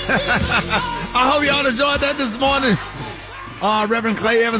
I hope y'all enjoyed that this morning. Reverend Clay Evans.